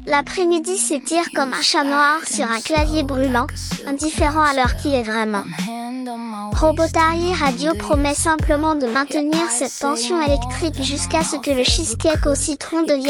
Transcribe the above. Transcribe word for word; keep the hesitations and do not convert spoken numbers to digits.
L'après-midi s'étire comme un chat noir sur un clavier brûlant, indifférent à l'heure qui est vraiment. Robotari Radio promet simplement de maintenir cette tension électrique jusqu'à ce que le cheesecake au citron devienne